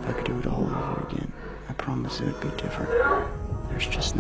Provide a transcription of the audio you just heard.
I could do it all over again, I promise it would be different. There's just